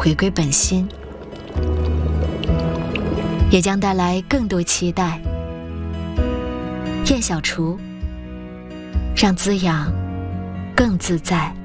回归本心，也将带来更多期待。燕小厨，让滋养更自在。